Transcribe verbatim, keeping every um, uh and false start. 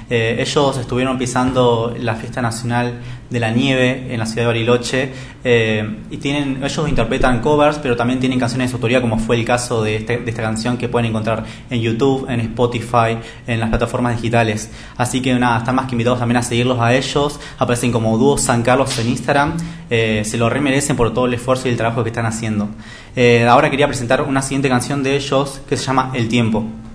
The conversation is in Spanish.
Eh, ellos estuvieron pisando la fiesta nacional de la nieve en la ciudad de Bariloche, eh, y tienen, ellos interpretan covers, pero también tienen canciones de su autoría, como fue el caso de, este, de esta canción que pueden encontrar en YouTube, en Spotify, en las plataformas digitales. Así que nada, están más que invitados también a seguirlos a ellos. Aparecen como Dúo San Carlos en Instagram. Eh, se lo remerecen por todo el esfuerzo y el trabajo que están haciendo. Eh, ahora quería presentar una siguiente canción de ellos que se llama El Tiempo.